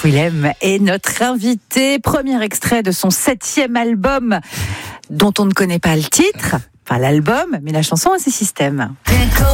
Willem est notre invité. Premier extrait de son 7e album, dont on ne connaît pas le titre, enfin l'album, mais la chanson a ses systèmes.